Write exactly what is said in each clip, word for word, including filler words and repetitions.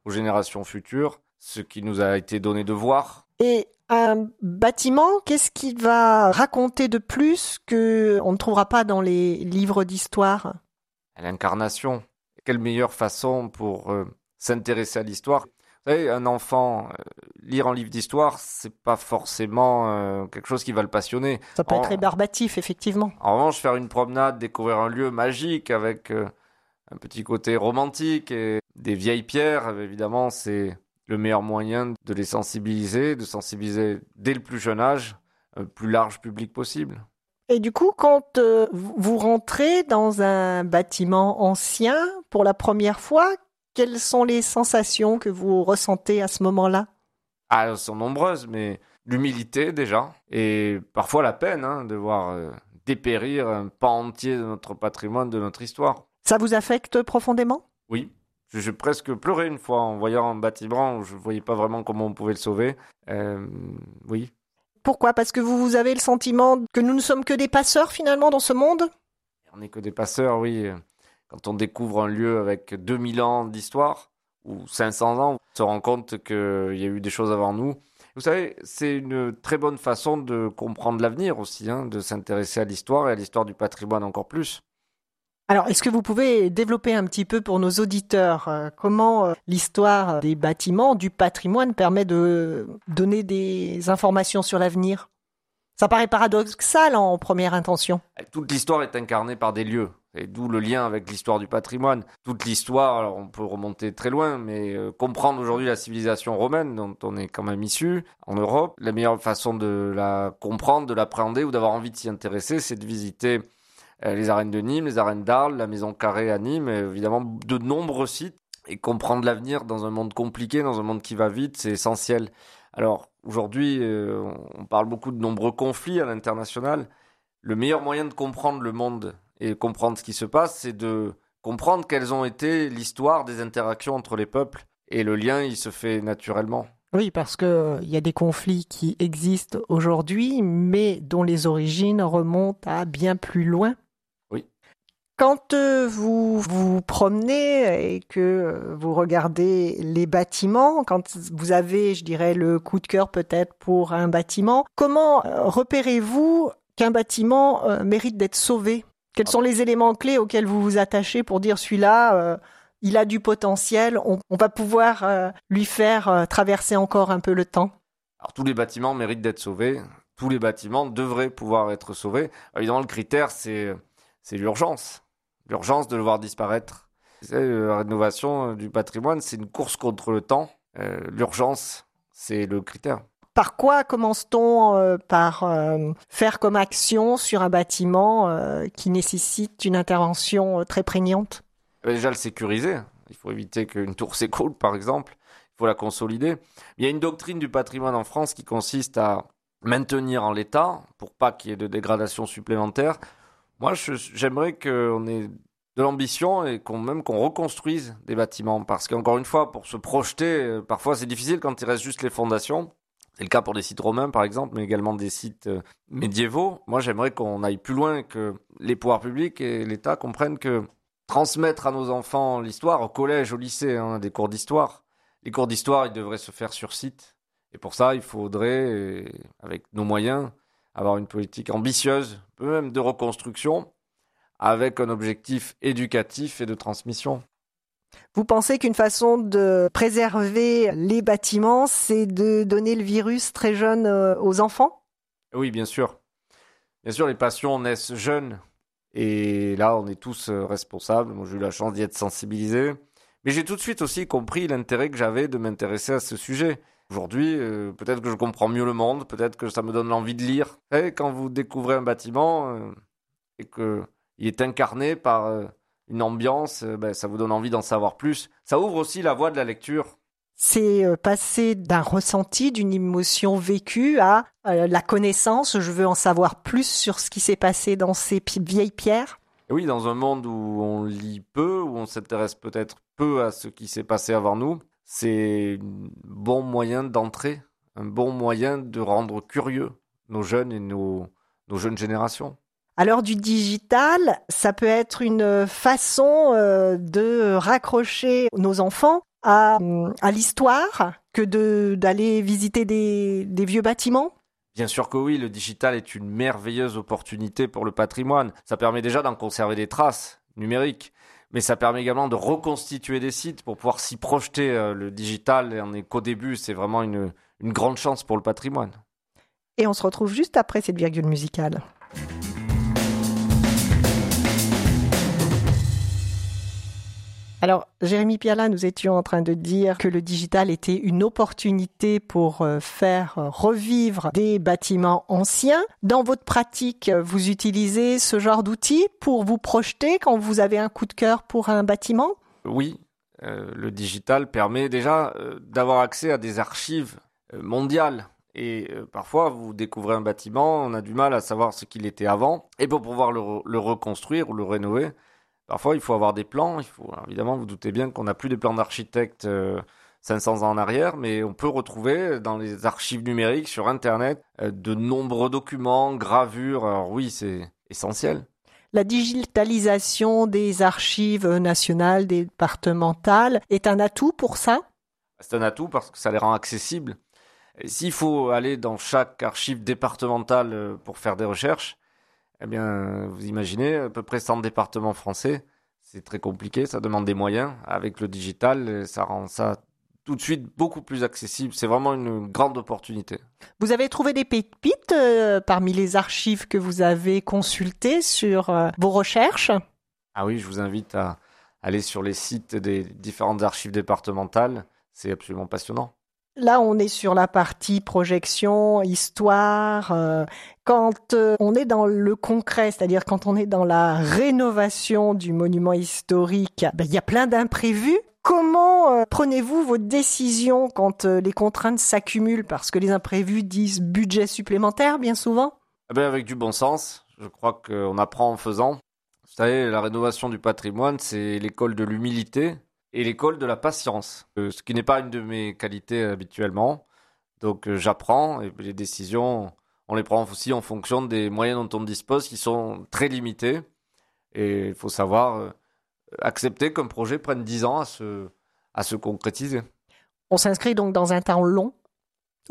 aux générations futures ce qui nous a été donné de voir. Et un bâtiment, qu'est-ce qu'il va raconter de plus qu'on ne trouvera pas dans les livres d'histoire ? L'incarnation. Quelle meilleure façon pour euh, s'intéresser à l'histoire ? Vous savez, un enfant, euh, lire un livre d'histoire, c'est pas forcément euh, quelque chose qui va le passionner. Ça peut en, être rébarbatif, effectivement. En revanche, faire une promenade, découvrir un lieu magique avec euh, un petit côté romantique et des vieilles pierres, évidemment, c'est le meilleur moyen de les sensibiliser, de sensibiliser dès le plus jeune âge, le plus large public possible. Et du coup, quand euh, vous rentrez dans un bâtiment ancien pour la première fois, quelles sont les sensations que vous ressentez à ce moment-là ? Ah, elles sont nombreuses, mais l'humilité déjà, et parfois la peine hein, de voir euh, dépérir un pan entier de notre patrimoine, de notre histoire. Ça vous affecte profondément ? Oui, j'ai presque pleuré une fois en voyant un bâtiment où je ne voyais pas vraiment comment on pouvait le sauver. Euh, oui. Pourquoi ? Parce que vous, vous avez le sentiment que nous ne sommes que des passeurs finalement dans ce monde ? On n'est que des passeurs, oui. Quand on découvre un lieu avec deux mille ans d'histoire, ou cinq cents ans, on se rend compte qu'il y a eu des choses avant nous. Vous savez, c'est une très bonne façon de comprendre l'avenir aussi, hein, de s'intéresser à l'histoire et à l'histoire du patrimoine encore plus. Alors, est-ce que vous pouvez développer un petit peu pour nos auditeurs euh, comment euh, l'histoire des bâtiments, du patrimoine permet de donner des informations sur l'avenir ? Ça paraît paradoxal en première intention. Toute l'histoire est incarnée par des lieux, et d'où le lien avec l'histoire du patrimoine. Toute l'histoire, alors on peut remonter très loin, mais euh, comprendre aujourd'hui la civilisation romaine, dont on est quand même issu, en Europe, la meilleure façon de la comprendre, de l'appréhender ou d'avoir envie de s'y intéresser, c'est de visiter les arènes de Nîmes, les arènes d'Arles, la Maison Carrée à Nîmes, évidemment de nombreux sites. Et comprendre l'avenir dans un monde compliqué, dans un monde qui va vite, c'est essentiel. Alors aujourd'hui, euh, on parle beaucoup de nombreux conflits à l'international. Le meilleur moyen de comprendre le monde et comprendre ce qui se passe, c'est de comprendre quelles ont été l'histoire des interactions entre les peuples. Et le lien, il se fait naturellement. Oui, parce qu'il euh, y a des conflits qui existent aujourd'hui, mais dont les origines remontent à bien plus loin. Quand euh, vous vous promenez et que euh, vous regardez les bâtiments, quand vous avez, je dirais, le coup de cœur peut-être pour un bâtiment, comment euh, repérez-vous qu'un bâtiment euh, mérite d'être sauvé ? Quels sont les éléments clés auxquels vous vous attachez pour dire celui-là, euh, il a du potentiel, on, on va pouvoir euh, lui faire euh, traverser encore un peu le temps ? Alors tous les bâtiments méritent d'être sauvés, tous les bâtiments devraient pouvoir être sauvés. Alors, évidemment, le critère, c'est, c'est l'urgence. L'urgence de le voir disparaître. La rénovation du patrimoine, c'est une course contre le temps. Euh, l'urgence, c'est le critère. Par quoi commence-t-on euh, par euh, faire comme action sur un bâtiment euh, qui nécessite une intervention euh, très prégnante ? Déjà, le sécuriser. Il faut éviter qu'une tour s'écroule, par exemple. Il faut la consolider. Il y a une doctrine du patrimoine en France qui consiste à maintenir en l'état pour pas qu'il y ait de dégradation supplémentaire. Moi, je, j'aimerais qu'on ait de l'ambition et qu'on même qu'on reconstruise des bâtiments. Parce qu'encore une fois, pour se projeter, parfois c'est difficile quand il reste juste les fondations. C'est le cas pour des sites romains, par exemple, mais également des sites médiévaux. Moi, j'aimerais qu'on aille plus loin, que les pouvoirs publics et l'État comprennent que transmettre à nos enfants l'histoire, au collège, au lycée, on a des cours d'histoire. Les cours d'histoire, ils devraient se faire sur site. Et pour ça, il faudrait, avec nos moyens, avoir une politique ambitieuse, peu même de reconstruction, avec un objectif éducatif et de transmission. Vous pensez qu'une façon de préserver les bâtiments, c'est de donner le virus très jeune aux enfants ? Oui, bien sûr. Bien sûr, les passions naissent jeunes. Et là, on est tous responsables. Moi, j'ai eu la chance d'y être sensibilisé. Mais j'ai tout de suite aussi compris l'intérêt que j'avais de m'intéresser à ce sujet. Aujourd'hui, euh, peut-être que je comprends mieux le monde, peut-être que ça me donne l'envie de lire. Vous savez, quand vous découvrez un bâtiment euh, et qu'il est incarné par euh, une ambiance, euh, ben, ça vous donne envie d'en savoir plus. Ça ouvre aussi la voie de la lecture. C'est euh, passer d'un ressenti, d'une émotion vécue à euh, la connaissance. Je veux en savoir plus sur ce qui s'est passé dans ces pi- vieilles pierres. Et oui, dans un monde où on lit peu, où on s'intéresse peut-être peu à ce qui s'est passé avant nous, c'est un bon moyen d'entrer, un bon moyen de rendre curieux nos jeunes et nos, nos jeunes générations. À l'heure du digital, ça peut être une façon euh, de raccrocher nos enfants à, à l'histoire que de, d'aller visiter des, des vieux bâtiments ? Bien sûr que oui, le digital est une merveilleuse opportunité pour le patrimoine. Ça permet déjà d'en conserver des traces numériques, mais ça permet également de reconstituer des sites pour pouvoir s'y projeter. Le digital, on n'est qu'au début, c'est vraiment une, une grande chance pour le patrimoine. Et on se retrouve juste après cette virgule musicale. Alors, Jérémy Piala, nous étions en train de dire que le digital était une opportunité pour faire revivre des bâtiments anciens. Dans votre pratique, vous utilisez ce genre d'outils pour vous projeter quand vous avez un coup de cœur pour un bâtiment ? Oui, euh, le digital permet déjà euh, d'avoir accès à des archives euh, mondiales. Et euh, parfois, vous découvrez un bâtiment, on a du mal à savoir ce qu'il était avant. Et pour pouvoir le, re- le reconstruire ou le rénover, parfois, il faut avoir des plans. Il faut, évidemment, vous doutez bien qu'on n'a plus des plans d'architecte euh, cinq cents ans en arrière, mais on peut retrouver dans les archives numériques sur Internet euh, de nombreux documents, gravures. Alors oui, c'est essentiel. La digitalisation des archives nationales, départementales, est un atout pour ça ? C'est un atout parce que ça les rend accessibles. Et s'il faut aller dans chaque archive départementale pour faire des recherches, eh bien, vous imaginez, à peu près cent départements français, c'est très compliqué, ça demande des moyens. Avec le digital, ça rend ça tout de suite beaucoup plus accessible. C'est vraiment une grande opportunité. Vous avez trouvé des pépites euh, parmi les archives que vous avez consultées sur euh, vos recherches ? Ah oui, je vous invite à aller sur les sites des différentes archives départementales. C'est absolument passionnant. Là, on est sur la partie projection, histoire. Euh, quand euh, on est dans le concret, c'est-à-dire quand on est dans la rénovation du monument historique, ben, il y a plein d'imprévus. Comment euh, prenez-vous vos décisions quand euh, les contraintes s'accumulent ? Parce que les imprévus disent budget supplémentaire, bien souvent. Eh bien, avec du bon sens, je crois qu'on apprend en faisant. Vous savez, la rénovation du patrimoine, c'est l'école de l'humilité et l'école de la patience, euh, ce qui n'est pas une de mes qualités habituellement. Donc euh, j'apprends et les décisions, on les prend aussi en fonction des moyens dont on dispose qui sont très limités. Et il faut savoir euh, accepter qu'un projet prenne dix ans à se, à se concrétiser. On s'inscrit donc dans un temps long, obligatoirement ?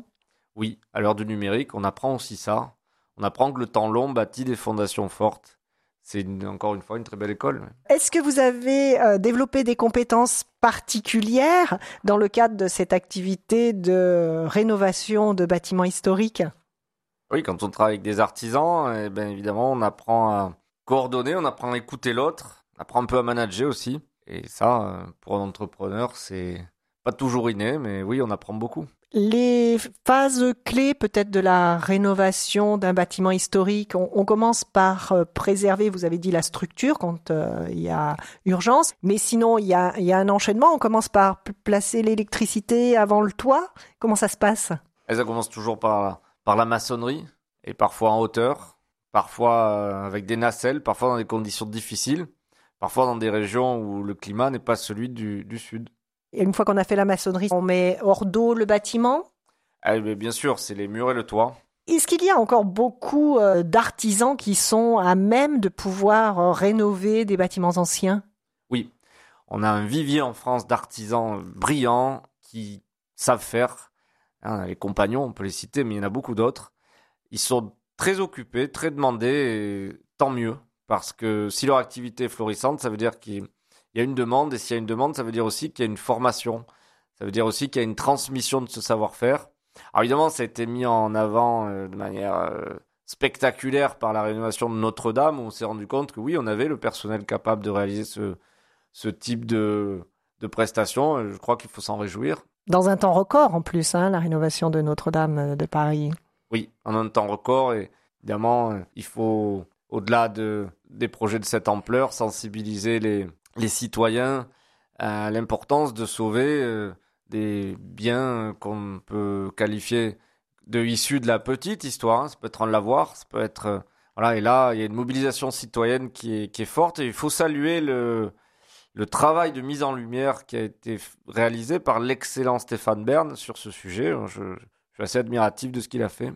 Oui, à l'heure du numérique, on apprend aussi ça. On apprend que le temps long bâtit des fondations fortes. C'est une, encore une fois une très belle école. Est-ce que vous avez euh, développé des compétences particulières dans le cadre de cette activité de rénovation de bâtiments historiques ? Oui, quand on travaille avec des artisans, eh bien évidemment, on apprend à coordonner, on apprend à écouter l'autre, on apprend un peu à manager aussi. Et ça, pour un entrepreneur, c'est pas toujours inné, mais oui, on apprend beaucoup. Les phases clés peut-être de la rénovation d'un bâtiment historique, on, on commence par euh, préserver, vous avez dit, la structure quand euh, il y a urgence, mais sinon il y a, il y a un enchaînement, on commence par p- placer l'électricité avant le toit. Comment ça se passe ? Et ça commence toujours par, par la maçonnerie, et parfois en hauteur, parfois euh, avec des nacelles, parfois dans des conditions difficiles, parfois dans des régions où le climat n'est pas celui du, du sud. Et une fois qu'on a fait la maçonnerie, on met hors d'eau le bâtiment ? Ah, mais bien sûr, c'est les murs et le toit. Est-ce qu'il y a encore beaucoup euh, d'artisans qui sont à même de pouvoir euh, rénover des bâtiments anciens ? Oui, on a un vivier en France d'artisans brillants qui savent faire. Hein, les compagnons, on peut les citer, mais il y en a beaucoup d'autres. Ils sont très occupés, très demandés, et tant mieux. Parce que si leur activité est florissante, ça veut dire qu'il y a une demande. Et s'il y a une demande, ça veut dire aussi qu'il y a une formation. Ça veut dire aussi qu'il y a une transmission de ce savoir-faire. Alors évidemment, ça a été mis en avant euh, de manière euh, spectaculaire par la rénovation de Notre-Dame, où on s'est rendu compte que oui, on avait le personnel capable de réaliser ce, ce type de, de prestations. Je crois qu'il faut s'en réjouir. Dans un temps record en plus, hein, la rénovation de Notre-Dame de Paris. Oui, en un temps record. Et évidemment, euh, il faut, au-delà de, des projets de cette ampleur, sensibiliser les, les citoyens à l'importance de sauver euh, des biens qu'on peut qualifier de issus de la petite histoire. Hein. Ça peut être un lavoir, ça peut être... Euh, voilà, et là, il y a une mobilisation citoyenne qui est, qui est forte. Et il faut saluer le, le travail de mise en lumière qui a été réalisé par l'excellent Stéphane Bern sur ce sujet. Je, je suis assez admiratif de ce qu'il a fait.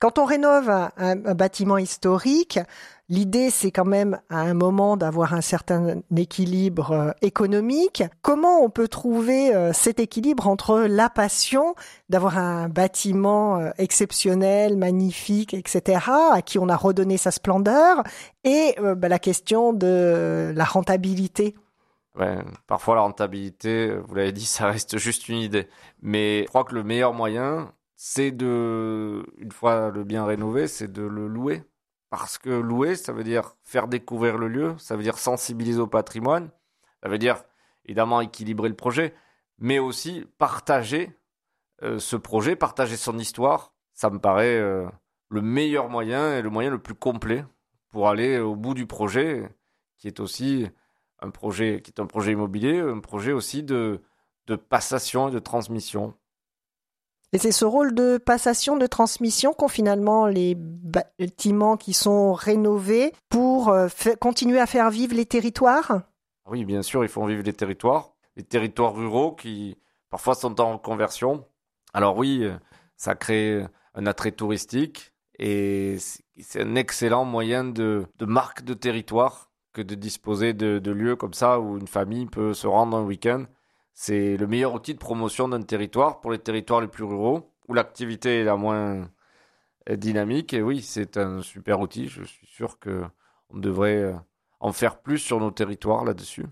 Quand on rénove un, un, un bâtiment historique, l'idée, c'est quand même à un moment d'avoir un certain équilibre euh, économique. Comment on peut trouver euh, cet équilibre entre la passion d'avoir un bâtiment euh, exceptionnel, magnifique, et cetera, à qui on a redonné sa splendeur, et euh, bah, la question de la rentabilité? Ouais, parfois la rentabilité, vous l'avez dit, ça reste juste une idée. Mais je crois que le meilleur moyen, c'est de, une fois le bien rénové, c'est de le louer. Parce que louer, ça veut dire faire découvrir le lieu, ça veut dire sensibiliser au patrimoine, ça veut dire évidemment équilibrer le projet, mais aussi partager euh, ce projet, partager son histoire. Ça me paraît euh, le meilleur moyen et le moyen le plus complet pour aller au bout du projet, qui est aussi un projet, qui est un projet immobilier, un projet aussi de, de passation et de transmission. Et c'est ce rôle de passation, de transmission qu'ont finalement les bâtiments qui sont rénovés pour euh, fa- continuer à faire vivre les territoires? Oui, bien sûr, ils font vivre les territoires, les territoires ruraux qui parfois sont en reconversion. Alors oui, ça crée un attrait touristique et c'est un excellent moyen de, de marque de territoire que de disposer de, de lieux comme ça où une famille peut se rendre un week-end. C'est le meilleur outil de promotion d'un territoire pour les territoires les plus ruraux, où l'activité est la moins dynamique. Et oui, c'est un super outil. Je suis sûr qu'on devrait en faire plus sur nos territoires là-dessus.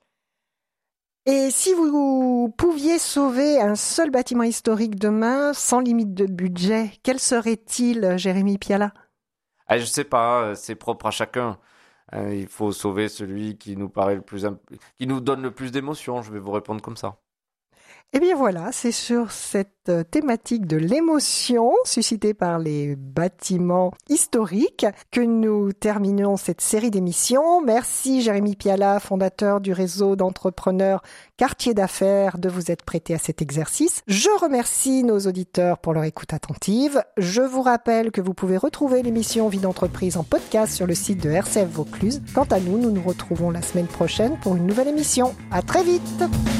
Et si vous pouviez sauver un seul bâtiment historique demain, sans limite de budget, quel serait-il, Jérémy Piala? Ah, je ne sais pas, c'est propre à chacun. Il faut sauver celui qui nous paraît le plus, imp... qui nous donne le plus d'émotion. Je vais vous répondre comme ça. Eh bien voilà, c'est sur cette thématique de l'émotion suscitée par les bâtiments historiques que nous terminons cette série d'émissions. Merci Jérémy Piala, fondateur du réseau d'entrepreneurs Quartier d'affaires, de vous être prêté à cet exercice. Je remercie nos auditeurs pour leur écoute attentive. Je vous rappelle que vous pouvez retrouver l'émission Vie d'entreprise en podcast sur le site de R C F Vaucluse. Quant à nous, nous nous retrouvons la semaine prochaine pour une nouvelle émission. À très vite!